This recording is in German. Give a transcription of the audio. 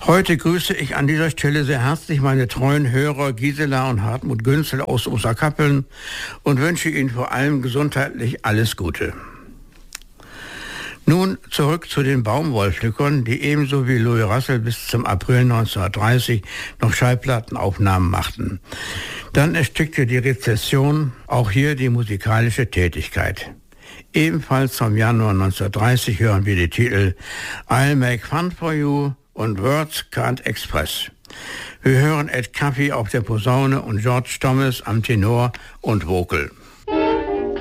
Heute grüße ich an dieser Stelle sehr herzlich meine treuen Hörer Gisela und Hartmut Günzel aus Osterkappeln und wünsche Ihnen vor allem gesundheitlich alles Gute. Nun zurück zu den Baumwollpflückern, die ebenso wie Louis Russell bis zum April 1930 noch Schallplattenaufnahmen machten. Dann erstickte die Rezession auch hier die musikalische Tätigkeit. Ebenfalls vom Januar 1930 hören wir die Titel I'll Make Fun for You und Words Can't Express. Wir hören Ed Caffey auf der Posaune und George Thomas am Tenor und Vocal.